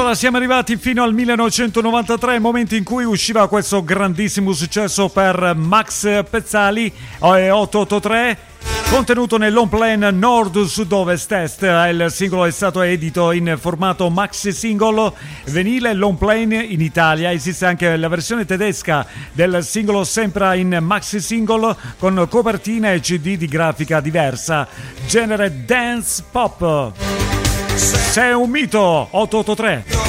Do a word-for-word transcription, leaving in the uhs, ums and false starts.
Allora siamo arrivati fino al millenovecentonovantatré, momento in cui usciva questo grandissimo successo per Max Pezzali, ottocentoottantatré, contenuto nell'home plan Nord Sud Ovest Est. Il singolo è stato edito in formato maxi singolo vinile long plan in Italia. Esiste anche la versione tedesca del singolo, sempre in maxi single con copertina e C D di grafica diversa, genere dance pop. Sei un mito, ottocentoottantatré.